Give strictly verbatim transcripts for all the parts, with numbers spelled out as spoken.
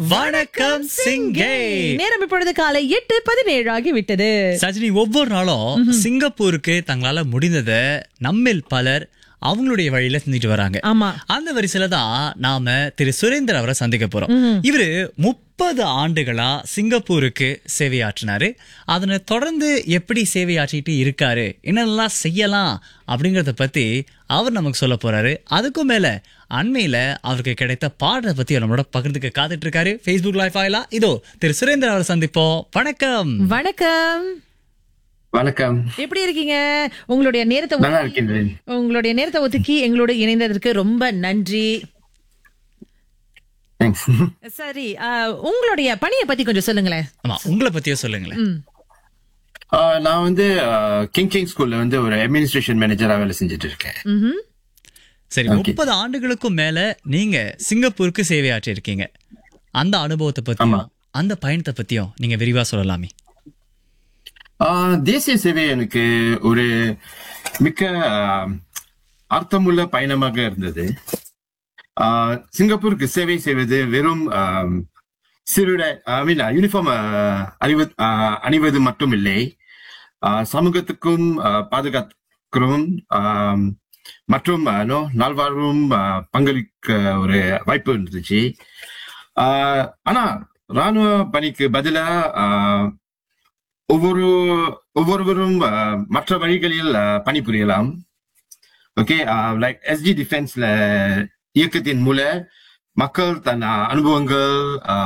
வணக்கம் சிங்கே. நேரம் இப்பொழுது காலை எட்டு பதினேழு ஆகிவிட்டது. சஜினி, ஒவ்வொரு நாளும் சிங்கப்பூருக்கு தங்களால முடிந்ததை நம்மில் பலர் அவங்களுடைய வழியில செஞ்சுட்டு வராங்க. ஆமா, அந்த வரிசையில தான் நாம திரு சுரேந்தர் அவரை சந்திக்க போறோம். இவரு முப்பது ஆண்டுகளா சிங்கப்பூருக்கு சேவையாற்றினாரு. அதனை தொடர்ந்து எப்படி சேவையாற்றிட்டு இருக்காரு, என்னெல்லாம் செய்யலாம் அப்படிங்கறத பத்தி அவர் நமக்கு சொல்ல போறாரு. அதுக்கும் மேல அண்மையில அவருக்கு கிடைத்த பாடத்தை பத்தி நம்மளோட பகிர்ந்துக்க காத்துட்டு இருக்காரு. Facebook லைவ் ஆயிலா இதோ திரு சுரேந்தர் அவரை சந்திப்போம். வணக்கம். வணக்கம். வணக்கம். எப்படி இருக்கீங்க? உங்களுடைய நேரத்தை நல்லா இருக்கின்றேன். உங்களுடைய நேரத்தை ஒதுக்கி எங்களோட இணைந்ததற்கு ரொம்ப நன்றி. தேங்க்ஸ். சரி, உங்களுடைய பணியை பத்தி கொஞ்சம் சொல்லுங்களேன். ஆமா, உங்களை பத்தியே சொல்லுங்களேன். ஆஹ், நான் வந்து கிங் கிங் ஸ்கூல்ல வந்து ஒரு அட்மினிஸ்ட்ரேஷன் மேனேஜரா வேலை செஞ்சுட்டு இருக்கேன். ம்ஹும். சரி, முப்பது ஆண்டுகளுக்கும் மேல நீங்க சிங்கப்பூருக்கு சேவையாற்றி இருக்கீங்க. அந்த அனுபவத்தை பத்தியும் அந்த பயணத்தை பத்தியும் நீங்க விரிவா சொல்லலாமே. ஆஹ், தேசிய சேவை எனக்கு ஒரு மிக்க ஆஹ், அர்த்தமுள்ள பயணமாக இருந்தது. ஆஹ், சிங்கப்பூருக்கு சேவை செய்வது வெறும் ஆஹ், சிறுட யூனிஃபார்ம் அறிவு ஆஹ், அணிவது மட்டும் இல்லை, ஆஹ், சமூகத்துக்கும் ஆஹ், பாதுகாக்கிறோம் ஆஹ், மற்றும் நல்வாழ்வும் பங்களிக்க ஒரு வாய்ப்பு இருந்துச்சு. ஆஹ், ஆனா ராணுவ பணிக்கு பதிலா ஆஹ், ஒவ்வொரு ஒவ்வொருவரும் மற்ற வழிகளில் பணிபுரியலாம். ஓகே, லைக் எஸ்ஜி டிஃபென்ஸ்ல இயக்கத்தின் மூலம் மக்கள் தன் அனுபவங்கள்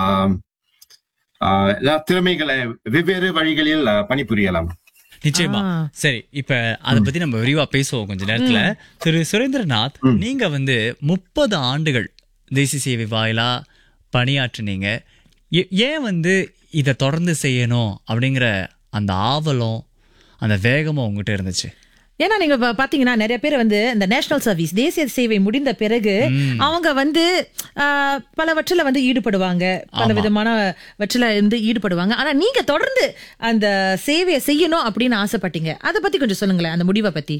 திறமைகளை வெவ்வேறு வழிகளில் பணிபுரியலாம். நிச்சயமா. சரி, இப்ப அத பத்தி நம்ம விரிவா பேசுவோம் கொஞ்ச நேரத்துல. திரு சுரேந்திரநாத், நீங்க வந்து முப்பது ஆண்டுகள் தேசிய சேவை வாயிலா பணியாற்றினீங்க. ஏன் வந்து இதை தொடர்ந்து செய்யணும் அப்படிங்கிற அந்த ஆவலும் அந்த வேகமும் உங்ககிட்ட இருந்துச்சு? ஏன்னா நீங்க பாத்தீங்கன்னா நிறைய பேர் வந்து இந்த நேஷனல் சர்வீஸ் தேசிய சேவை முடிந்த பிறகு அவங்க வந்து பலவற்றில வந்து ஈடுபடுவாங்க, பல விதமான வற்றில இருந்து ஈடுபடுவாங்க. ஆனா நீங்க தொடர்ந்து அந்த சேவையை செய்யணும் அப்படின்னு ஆசைப்பட்டீங்க. அதை பத்தி கொஞ்சம் சொல்லுங்களேன், அந்த முடிவை பத்தி.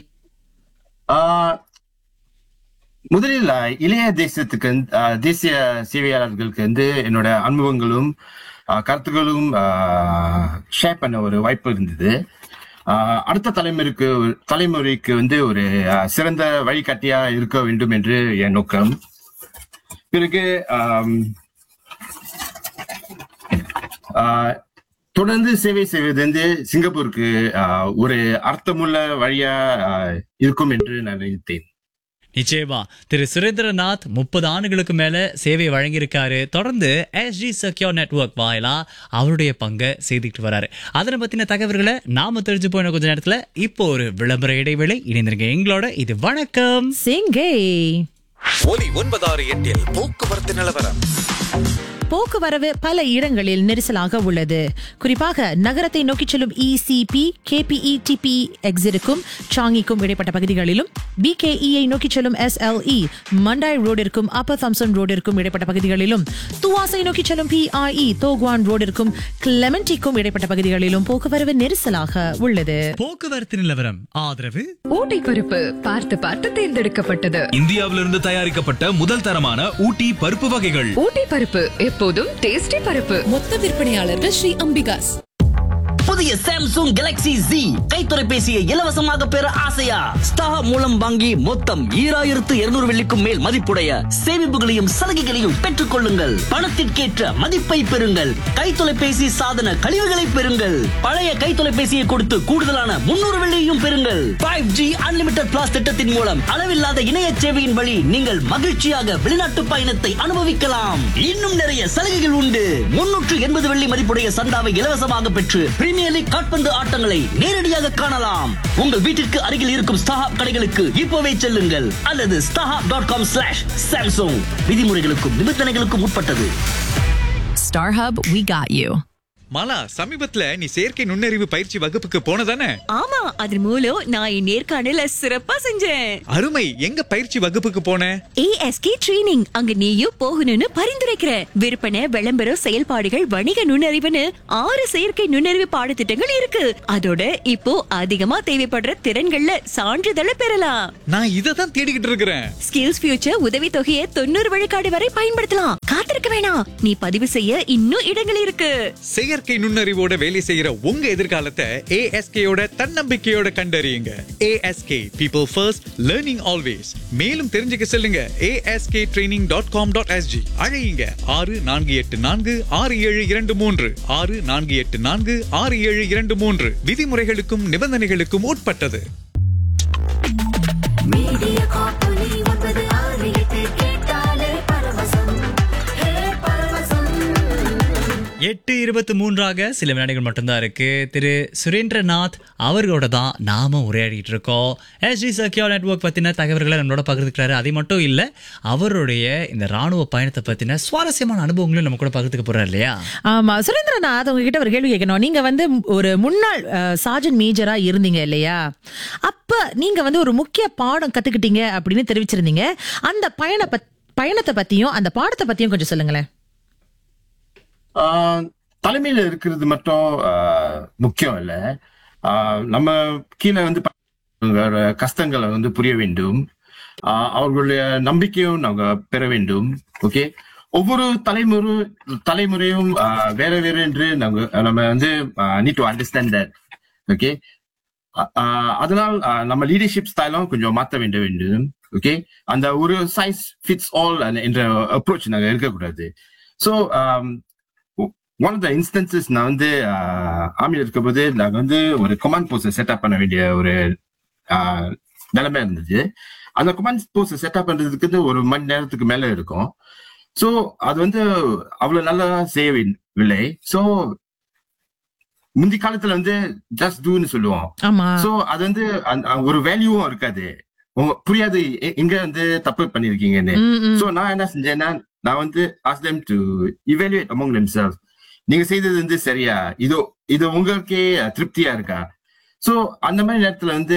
முதலில் இளைய தேசத்துக்கு தேசிய சேவையாளர்களுக்கு வந்து என்னோட அனுபவங்களும் கருத்துக்களும் ஷேர் பண்ண ஒரு வாய்ப்பு இருந்தது. அடுத்த தலைமுறைக்கு தலைமுறைக்கு வந்து ஒரு சிறந்த வழிகாட்டியா இருக்க வேண்டும் என்று என் நோக்கம். பிறகு தொடர்ந்து சேவை செய்வது வந்து சிங்கப்பூருக்கு ஒரு அர்த்தமுள்ள வழியா இருக்கும் என்று நான் நினைத்தேன். நிச்சயமா. திரு சுரேந்திரநாத் முப்பது ஆண்டுகளுக்கு மேல சேவை வழங்கியிருக்காரு. தொடர்ந்து எஸ்ஜி செக்யூர் நெட்வொர்க் வாயிலா அவருடைய பங்கை செய்துட்டு வராரு. அதனை பத்தின தகவல்களை நாம தெரிஞ்சு போன கொஞ்ச நேரத்துல இப்போ ஒரு விளம்பர இடைவேளை. இணைந்திருங்க எங்களோட. இது வணக்கம் சிங்கே. ஒலி ஒன்பதாறு எட்டில் போக்குவரத்து நிலவரம். போக்குவரவு பல இடங்களில் நெரிசலாக உள்ளது. குறிப்பாக நகரத்தை நோக்கி செல்லும் இசிபி கேபிஇ டிபி எக்ஸிட்டுக்கும் சாங்கிக்கும் இடைப்பட்ட பகுதிகளிலும், பிகேஇயை நோக்கி செல்லும் எஸ்எல்இ மண்டாய் ரோடிற்கும் அப்பர் தாம்சன் ரோடிற்கும் இடைப்பட்ட பகுதிகளிலும், துவாசை நோக்கி செல்லும் பிஐஇ தோகுவான் ரோடிற்கும் கிளெமெண்டிக்கும் இடைப்பட்ட பகுதிகளிலும் போக்குவரவு நெரிசலாக உள்ளது. போக்குவரத்து நிலவரம் ஆதரவு ஊட்டி பருப்பு பார்த்து பார்த்து தேர்ந்தெடுக்கப்பட்டது. இந்தியாவிலிருந்து தயாரிக்கப்பட்ட முதல் தரமான ஊட்டி பருப்பு வகைகள். ஊட்டி பருப்பு எப்போதும் டேஸ்டி பருப்பு. மொத்த விற்பனையாளர்கள் ஸ்ரீ அம்பிகாஸ். புதிய சாம்சங் கேலக்ஸி Z கைத்தொலைபேசியை இலவசமாக பெற ஆசையா? ஸ்டார் மூலம் வாங்கி மொத்தம் ஈராயிரத்து இருநூறு வெள்ளிக்கும் மேல் மதிப்புடைய சேமிப்புகளையும் சலுகைகளையும் பெற்றுக் கொள்ளுங்கள். பணத்திற்கேற்ற மதிப்பை பெறுங்கள். கைத்தொலைபேசி சாதன கழிவுகளை பெறுங்கள். பழைய கைத்தொலைபேசியை கொடுத்து கூடுதலான முன்னூறு வெள்ளியையும் பெறுங்கள். ஃபைவ் ஜி அன்லிமிட்டட் பிளாஸ் திட்டத்தின் மூலம் அளவில்லாத இணைய சேவையின் வழி நீங்கள் மகிழ்ச்சியாக வெளிநாட்டு பயணத்தை அனுபவிக்கலாம். இன்னும் நிறைய சலுகைகள் உண்டு. முன்னூற்று எண்பது வெள்ளி மதிப்புடைய சந்தாவை இலவசமாக பெற்று பிரீமியர் லீக் கால்பந்து ஆட்டங்களை நேரடியாக காணலாம். உங்கள் வீட்டிற்கு அருகில் இருக்கும் ஸ்டார் கடைகளுக்கு இப்போவே செல்லுங்கள் அல்லது star dot com slash Samsung. விதிமுறைகளுக்கும் நிபந்தனைகளுக்கும் உட்பட்டது. Star Hub, we got you. Mala, சமீபத்துல நீ செயற்கை நுண்ணறிவு பயிற்சி வகுப்புக்கு போனதானே? ஆமா, அதன் மூலம் நான் என் நேர்காணல சிறப்பா செஞ்சேன். அருமை. எங்க பயிற்சி வகுப்புக்கு போன? ASK training. அங்க நீயும் போகணும்னு பரிந்துரைக்கிற. விற்பனை, விளம்பரம், செயல்பாடுகள், வணிக நுண்ணறிவுன்னு ஆறு செயற்கை நுண்ணறிவு பாடத்திட்டங்கள் இருக்கு. அதோட இப்போ அதிகமா தேவைப்படுற திறன்கள்ல சான்றிதழை பெறலாம். நான் இதை தான் தேடிக்கிட்டு இருக்கிறேன். ஸ்கில்ஸ் ஃபியூச்சர் உதவி தொகையை தொண்ணூறு விழுக்காடு வரை பயன்படுத்தலாம். காத்திருக்க வேணாம், நீ பதிவு செய்ய இன்னும் இடங்கள் இருக்கு. செயற்கை நுண்ணறிவோட வேலை செய்யற உங்க எதிர்காலத்தை ஏஎஸ்கேயோட தன்னம்பிக்கையோட கண்டறியுங்க. ASK people first, learning always. மேலும் தெரிஞ்சுக்க செல்லுங்க ASK training dot com dot SG. அழையுங்க ஆறு நான்கு எட்டு நான்கு ஆறு ஏழு இரண்டு மூன்று ஆறு நான்கு எட்டு நான்கு ஆறு ஏழு இரண்டு மூன்று. விதிமுறைகளுக்கும் நிபந்தனைகளுக்கும் உட்பட்டது. எட்டு இருபத்தி மூன்றாக சில வினாடிகள் மட்டும்தான் இருக்கு. திரு சுரேந்திரநாத் அவர்களோட தான் நாம உரையாடிட்டு இருக்கோம். எஸ்ஜி செக்யூர் நெட்வொர்க் பத்தின தகவல்களை நம்மளோட பகிர்ந்துக்கிறாரு. அது மட்டும் இல்ல, அவருடைய இந்த ராணுவ பயணத்தை பத்தின சுவாரஸ்யமான அனுபவங்களும் நம்ம கூட பகிர்ந்துக்க போறாரு இல்லையா? ஆமா சுரேந்திரநாத், உங்ககிட்ட ஒரு கேள்வி கேட்கணும். நீங்க வந்து ஒரு முன்னாள் சார்ஜன் மேஜரா இருந்தீங்க இல்லையா? அப்ப நீங்க வந்து ஒரு முக்கிய பாடம் கத்துக்கிட்டீங்க அப்படின்னு தெரிவிச்சிருந்தீங்க. அந்த பயண பயணத்தை பத்தியும் அந்த பாடத்தை பத்தியும் கொஞ்சம் சொல்லுங்களேன். தலைமையில இருக்கிறது மட்டும் முக்கியம் இல்ல, நம்ம கீழே வந்து கஷ்டங்களை வந்து புரிய வேண்டும், அவர்களுடைய நம்பிக்கையும் நாங்க பெற வேண்டும். ஓகே, ஒவ்வொரு தலைமுறை தலைமுறையும் வேற வேற என்று நாங்க நம்ம வந்து need to understand that. Okay, அதனால் நம்ம லீடர்ஷிப் ஸ்டைலும் கொஞ்சம் மாற்ற வேண்ட வேண்டும். ஓகே, அந்த ஒரு சைஸ் ஃபிட்ஸ் ஆல் என்ற அப்ரோச் நாங்க இருக்கக்கூடாது. So one of the instances, நான் வந்து ஆர்மியில் இருக்கும் போது நாங்க வந்து ஒரு கமாண்ட் போஸ்ட் செட்டப் பண்ண வேண்டிய ஒரு நிலைமை இருந்துச்சு. அந்த கமாண்ட் போஸ்ட் செட்டப் பண்றதுக்கு ஒரு மணி நேரத்துக்கு மேல இருக்கும். ஸோ அது வந்து அவ்வளவு நல்லா செய்யவில்லை. ஸோ முந்தி காலத்துல வந்து ஜஸ்ட் டூன்னு சொல்லுவோம். ஸோ அது வந்து ஒரு வேல்யூவும் இருக்காது, புரியாது எங்க வந்து தப்பு பண்ணிருக்கீங்கன்னு. ஸோ நான் என்ன செஞ்சேன்னா, நான் வந்து ask them to evaluate among themselves. நீங்க செய்தது வந்து சரியா, இதோ இது உங்களுக்கே திருப்தியா இருக்கா? சோ அந்த மாதிரி நேரத்துல வந்து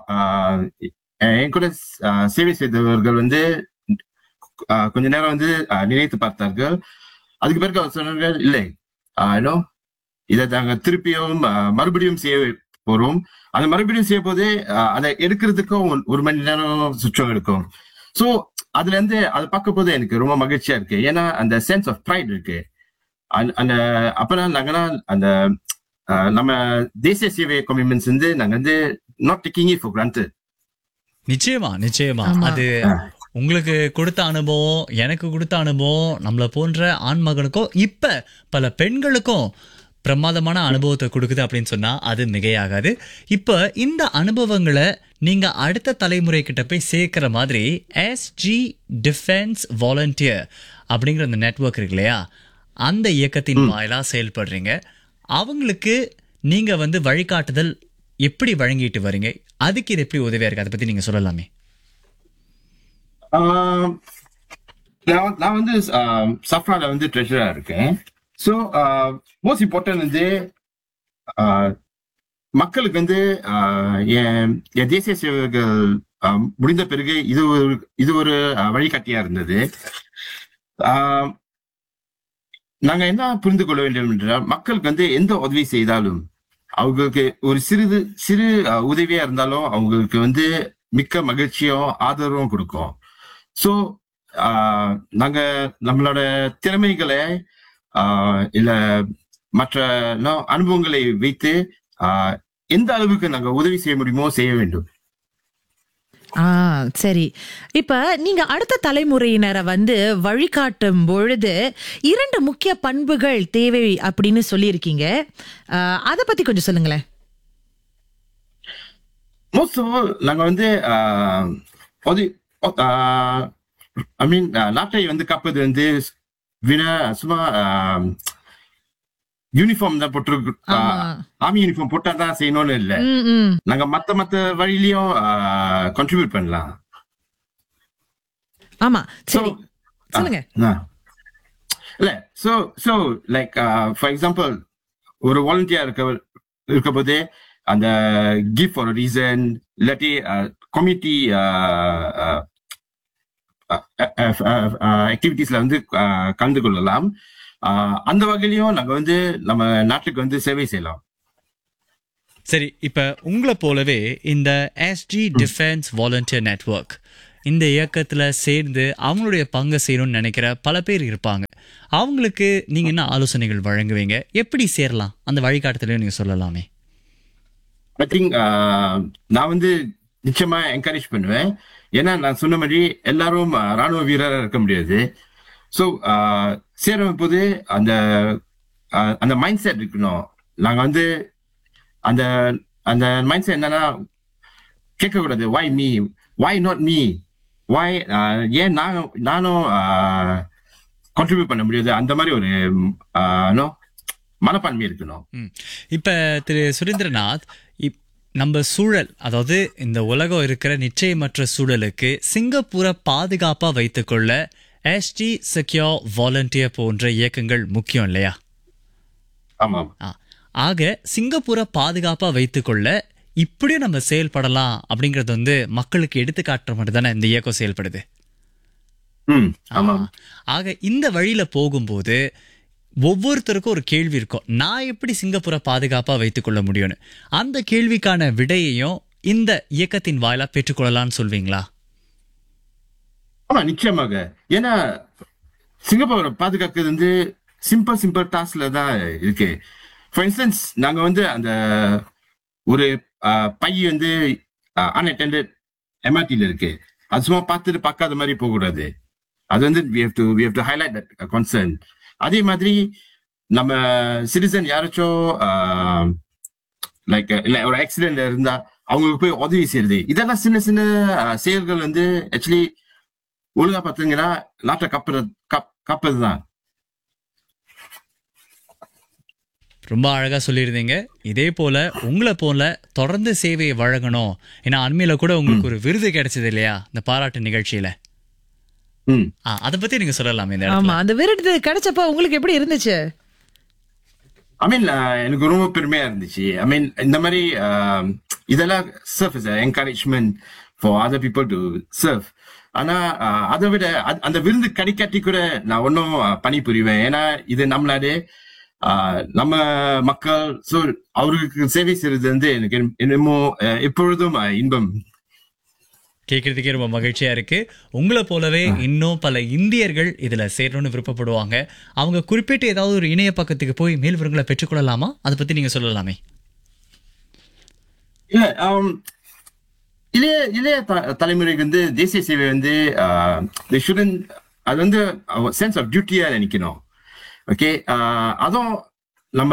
என் கூட சேவை செய்தவர்கள் வந்து கொஞ்ச நேரம் வந்து நினைத்து பார்த்தார்கள். அதுக்கு பிறகு அவர் சொன்னார்கள், இல்லை ஏன்னோ இதை நாங்க திருப்பியும் மறுபடியும் செய்ய போறோம். அந்த மறுபடியும் செய்ய போது அதை எடுக்கிறதுக்கும் ஒரு மணி நேரம் சுற்றம் எடுக்கும். சோ அதுல இருந்து அதை பார்க்க போது எனக்கு ரொம்ப மகிழ்ச்சியா இருக்கு. ஏன்னா அந்த சென்ஸ் ஆஃப் ப்ரைட் இருக்கு. அந்த அப்பதான் நாங்கன்னா அந்த நம்ம தேசிய சேவை கமிட்மெண்ட்ஸ் வந்து நாங்க வந்து not taking it for granted. நிச்சயமா நிச்சயமா அது உங்களுக்கு கொடுத்த அனுபவம், எனக்கு கொடுத்த அனுபவம், நம்மள போன்ற ஆண்மகனுக்கும் இப்ப பல பெண்களுக்கும் பிரமாதமான அனுபவத்தை கொடுக்குது அப்படின்னு சொன்னா அது மிகையாகாது. இப்ப இந்த அனுபவங்களை நீங்க அடுத்த தலைமுறை கிட்ட போய் சேர்க்கிற மாதிரி எஸ்ஜி டிஃபென்ஸ் வாலண்டியர் அப்படிங்கிற அந்த நெட்வொர்க் இருக்கு இல்லையா, அந்த இயக்கத்தின் வாயிலா செயல்படுறீங்க. அவங்களுக்கு நீங்க வந்து வழிகாட்டுதல் எப்படி வழங்கிட்டு வரீங்க? அதுக்கு இது எப்படி உதவியா இருக்கு? அதை பத்தி நீங்க சொல்லலாமே. நான் வந்து சஃப்ரால வந்து ட்ரெஷரா இருக்கேன். ஸோ மோஸ்ட் இம்பார்ட்டன்ட் வந்து மக்களுக்கு வந்து என் தேசிய சேவைகள் முடிந்த பிறகு இது ஒரு இது ஒரு வழிகாட்டியா இருந்தது. நாங்க என்ன புரிந்து கொள்ள வேண்டும் என்றால், மக்களுக்கு வந்து எந்த உதவி செய்தாலும் அவங்களுக்கு ஒரு சிறிது சிறு உதவியா இருந்தாலும் அவங்களுக்கு வந்து மிக்க மகிழ்ச்சியும் ஆதரவும் கொடுக்கும். ஸோ நாங்க நம்மளோட திறமைகளை இல்ல மற்ற அனுபவங்களை வைத்து எந்த அளவுக்கு நாங்க உதவி செய்ய முடியுமோ செய்ய வேண்டும். ஆஹ் சரி, இப்ப நீங்க அடுத்த தலைமுறையினரை வந்து வழிகாட்டும் பொழுது இரண்டு முக்கிய பண்புகள் தேவை அப்படின்னு சொல்லியிருக்கீங்க. அத பத்தி கொஞ்சம் சொல்லுங்களேன். மோஸ்ட் ஆஃப் ஆல் நாங்க வந்து ஐ மீன் நாட்டை வந்து காப்பது வந்து வினா சும்மா யூனிஃபார்ம் தான் போட்டு ஆர்மி யூனிஃபார்ம் போட்டா தான் செய்யணும்னு இல்ல, நாங்க மத்த மத்த வழியிலயும் கான்ட்ரிபியூட் பண்ணலாம். ஆமா சரி சொல்லுங்க. இல்ல so so like for example ஒரு வாலண்டியர் இருக்க இருக்க போது அந்த கிவ் ஃபார் ரீசன் இல்லாட்டி கம்யூனிட்டி ஆக்டிவிட்டிஸ்ல வந்து கலந்து கொள்ளலாம். அந்த வகையிலையும் நாங்க வந்து நம்ம நாட்டுக்கு வந்து சேவை செய்யலாம். சரி, இப்ப உங்களை போலவே இந்த எஸ்ஜி டிஃபென்ஸ் வாலண்டியர் நெட்வொர்க் இந்த இயக்கத்துல சேர்ந்து அவங்களுடைய பங்கு செய்யணும்னு நினைக்கிற பல பேர் இருப்பாங்க. அவங்களுக்கு நீங்க என்ன ஆலோசனைகள் வழங்குவீங்க? எப்படி சேரலாம்? அந்த வழிகாட்டுதலையும் நீங்க சொல்லலாமே. ஐ திங்க் நான் வந்து நிச்சயமா என்கரேஜ் பண்ணுவேன். ஏன்னா நான் சொன்ன மாதிரி எல்லாரும் ராணுவ வீரராக இருக்க முடியாது. ஸோ சேரும் போது அந்த அந்த மைண்ட் செட் இருக்கணும். நாங்க வந்து அந்த அந்த மைண்ட் செட் என்னன்னா கேட்கக்கூடாது வாய் மீ, வாய் நாட் மீ, வாய் ஏன் நான் நானும் கான்ட்ரிபியூட் பண்ண முடியாது, அந்த மாதிரி ஒரு மனப்பான்மை இருக்கணும். இப்ப திரு சுரேந்திரநாத், நம்ம சூழல், அதாவது இந்த உலகம் இருக்கிற நிச்சயமற்ற சூழலுக்கு சிங்கப்பூரை பாதுகாப்பா வைத்துக்கொள்ள எஸ்டி செக்யூர் வாலண்டியர் போன்ற இயக்கங்கள் முக்கியம் இல்லையா? ஆமாம். ஆக சிங்கப்பூரை பாதுகாப்பா வைத்துக்கொள்ள இப்படியும் நம்ம செயல்படலாம் அப்படிங்கறது வந்து மக்களுக்கு எடுத்துக்காட்டுற மாதிரி தானே இந்த இயக்கம் செயல்படுது. ஆக இந்த வழியில போகும்போது ஒவ்வொருத்தருக்கும் ஒரு கேள்வி இருக்கும், நான் எப்படி சிங்கப்பூரை பாதுகாப்பா வைத்துக் கொள்ள முடியும்னு. அந்த கேள்விக்கான விடையையும் இந்த இயக்கத்தின் வாயிலா பெற்றுக்கொள்ளலாம்னு சொல்வீங்களா? ஆமா, நிச்சயமாக. ஏன்னா சிங்கப்பூரை பாதுகாக்கிறது வந்து சிம்பிள் சிம்பிள் டாஸ்க்ல தான் இருக்கு. ஃபார் இன்ஸ்டன்ஸ், நாங்க வந்து அந்த ஒரு பை வந்து அன்அட்டெண்டட் எம்ஆர்டில இருக்கு, அது சும்மா பார்த்துட்டு பார்க்காத மாதிரி போகக்கூடாது. அது வந்து we have to we have to highlight that concern. அதே மாதிரி நம்ம சிட்டிசன் யாராச்சும் லைக் இல்ல ஒரு ஆக்சிடென்ட்ல இருந்தா அவங்களுக்கு போய் உதவி செய்யறது, இதெல்லாம் சின்ன சின்ன செயல்கள் வந்து ஆக்சுவலி ஒழுங்கா பார்த்தீங்கன்னா நாட்டை கப்புறது கப்பது தான். ரொம்ப அழகா சொல்லியிருந்தீங்க. இதே போல உங்களை போல தொடர்ந்து சேவையை வழங்கணும். ஏன்னா அண்மையில கூட உங்களுக்கு ஒரு விருது கிடைச்சது இல்லையா இந்த பாராட்டு நிகழ்ச்சியில? அத பத்தி நீங்க சொல்லலாமே. ஆமா, அந்த விருது கிடைச்சப்ப உங்களுக்கு எப்படி இருந்துச்சு? ஐ மீன் எனக்கு ரொம்ப பெருமையா இருந்துச்சு. ஐ மீன் இந்த மாதிரி இதெல்லாம் serve is encouragement for other people to serve. ஆனா அதை விட அந்த விருது கிடைக்காட்டி கூட நான் ஒன்னும் பணி புரிவேன். ஏன்னா இது நம்மளாலே நம்ம மக்கள், சோ அவருக்கு சேவை செய்யறது வந்து எனக்கு என்னமோ எப்பொழுதும் இன்பம். கேட்கறதுக்கே ரொம்ப மகிழ்ச்சியா இருக்கு. உங்களை போலவே இன்னும் பல இந்தியர்கள் இதுல சேரணும்னு விருப்பப்படுவாங்க. அவங்க குறிப்பிட்ட ஏதாவது ஒரு இணைய பக்கத்துக்கு போய் மேல் விவரங்களை பெற்றுக்கொள்ளலாமா? அதை பத்தி நீங்க சொல்லலாமே. இல்ல, இளைய இளைய தலைமுறைக்கு வந்து தேசிய சேவை வந்து அது வந்து சென்ஸ் ஆஃப் டியூட்டியா நினைக்கணும். ஓகே, அதுவும் நம்ம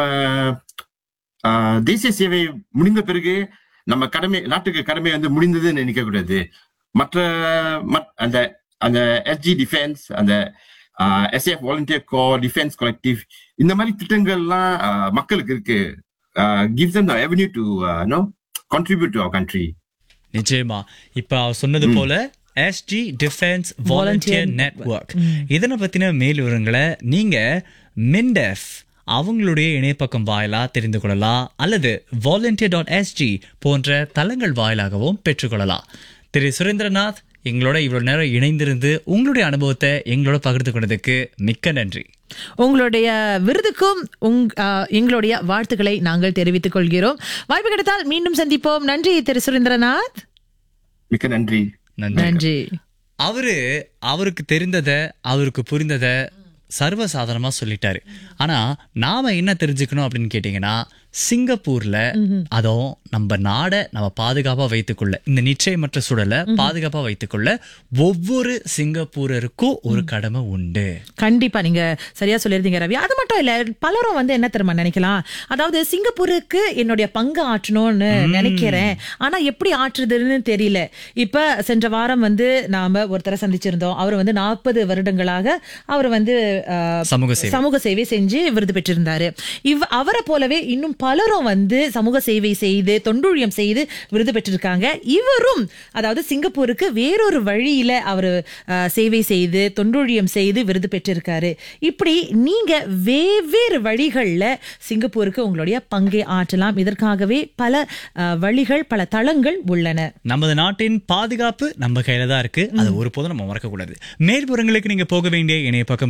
தேசிய சேவை முடிந்த பிறகு நம்ம கடமை, நாட்டுக்கு கடமை வந்து முடிந்ததுன்னு நினைக்க கூடாது. மற்ற அந்த அந்த எஸ்ஜி டிஃபென்ஸ், அந்த SAF volunteer core, defence collective, இந்த மாதிரி திட்டங்கள்லாம் மக்களுக்கு இருக்கு. Give them the avenue to uh, know contribute to our country. நிச்சயமா. இப்ப சொன்னது போல எஸ்ஜி டிஃபென்ஸ் வாலண்டியர் நெட்வொர்க், இதனை பத்தின மேல் விவரங்களை நீங்க மின்டெஃப் அவங்களுடைய இணையப்பக்கம் வாயிலா தெரிந்து கொள்ளலாம், அல்லது வாலண்டியர் டாட் எஸ்ஜி போன்ற தளங்கள் வாயிலாகவும் பெற்றுக்கொள்ளலாம். திரு சுரேந்திரநாத், எங்களோட இவ்வளவு நேரம் இணைந்திருந்து உங்களுடைய அனுபவத்தை எங்களோட பகிர்ந்து கொண்டதுக்கு மிக்க நன்றி. உங்களுடைய விருதுக்கும் எங்களுடைய வாழ்த்துக்களை நாங்கள் தெரிவித்துக் கொள்கிறோம். வாய்ப்பு கிடைத்தால் மீண்டும் சந்திப்போம். நன்றி திரு சுரேந்திரநாத். மிக்க நன்றி. நன்றி. அவரு அவருக்கு தெரிந்ததை, அவருக்கு புரிந்ததை சர்வசாதாரணமா சொல்லிட்டாரு. ஆனா நாம என்ன தெரிஞ்சுக்கணும் அப்படின்னு கேட்டீங்கன்னா, சிங்கப்பூர்ல அதுவும் நம்ம நாட நம்ம பாதுகாப்பா வைத்துக்கொள்ள, இந்த நிச்சயமற்ற சூழலை பாதுகாப்பா வைத்துக்கொள்ள ஒவ்வொரு சிங்கப்பூரருக்கும் ஒரு கடமை உண்டு. கண்டிப்பா நீங்க சரியா சொல்லிருந்தீங்க ரவி. அது மட்டும் இல்ல, பலரும் வந்து என்ன தெரியுமா நினைக்கலாம், அதாவது சிங்கப்பூருக்கு என்னுடைய பங்கு ஆற்றணும்னு நினைக்கிறேன், ஆனா எப்படி ஆற்றுறதுன்னு தெரியல. இப்ப சென்ற வாரம் வந்து நாம ஒருத்தரை சந்திச்சிருந்தோம். அவர் வந்து நாற்பது வருடங்களாக அவர் வந்து சமூக சேவை செஞ்சு விருது பெற்றிருந்தாரு. இவ் அவரை போலவே இன்னும் பலரும் வந்து சமூக சேவை செய்து தொண்டுழியம் செய்து விருது பெற்றிருக்காங்க. இவரும் அதாவது சிங்கப்பூருக்கு வேறொரு வழியில அவரு சேவை செய்து தொண்டுழியம் செய்து விருது பெற்றிருக்காரு. இப்படி நீங்க வெவ்வேறு வழிகள்ல சிங்கப்பூருக்கு உங்களுடைய பங்கை ஆற்றலாம். இதற்காகவே பல வழிகள், பல தளங்கள் உள்ளன. நமது நாட்டின் பாதுகாப்பு நம்ம கையில தான் இருக்கு. அது ஒருபோதும் நம்ம மறக்க கூடாது. மேற்புறங்களுக்கு நீங்க போக வேண்டிய இணைய பக்க முகவரி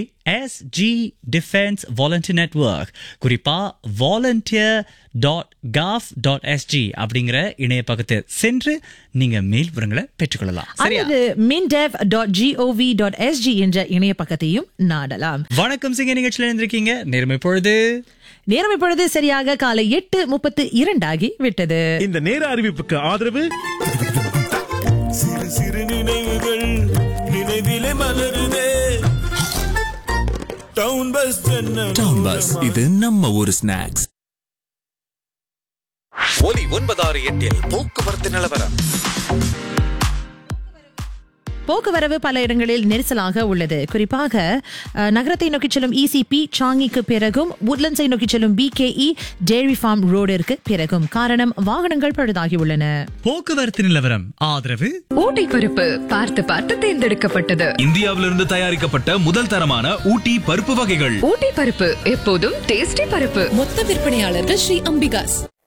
எஸ்ஜி டிஃபென்ஸ் வாலண்டியர் நெட்வொர்க், குறிப்பா வாலண்டியர் டாட் காவ் டாட் எஸ்ஜி அப்படிங்கிற இணைய பக்கத்தை சென்று நீங்க மேல் விவரங்களை பெற்றுக்கொள்ளலாம். சரியா? அல்லது மின்டெவ் டாட் ஜிஓவி டாட் எஸ்ஜி என்ற இணைய பக்கத்தையும் நாடலாம். வணக்கம் சிங்க நிகழ்ச்சியில் இருந்திருக்கீங்க. நேர்மை பொழுது நேரம் இப்பொழுது சரியாக காலை எட்டு முப்பத்து இரண்டாகி விட்டது. இந்த நேர அறிவிப்புக்கு ஆதரவு சிறு சிறு நினைவுகள் நினைவிலே மலருதே. டவுன் பஸ் டவுன் பஸ் இது நம்ம ஒரு ஸ்நாக்ஸ். ஒலி ஒன்பதாறு எட்டில் போக்குவரத்து நிலவரம். போக்குவரவு பல இடங்களில் நெரிசலாக உள்ளது. குறிப்பாக அஹ், நகரத்தை நோக்கி செல்லும் இசிபி சாங்கிக்கு பிறகும் உட்லண்ட்ஸை நோக்கி செல்லும் பிகேஇ டெய்ரி ஃபார்ம் ரோடிற்கு பிறகும். காரணம், வாகனங்கள் பழுதாகி உள்ளன. போக்குவரத்து நிலவரம் ஆதரவு ஊட்டி பருப்பு பார்த்து பார்த்து தேர்ந்தெடுக்கப்பட்டது. இந்தியாவிலிருந்து தயாரிக்கப்பட்ட முதல் தரமான ஊட்டி பருப்பு வகைகள். ஊட்டி பருப்பு எப்போதும் டேஸ்டி பருப்பு. மொத்த விற்பனையாளர்கள் ஸ்ரீ அம்பிகாஸ்.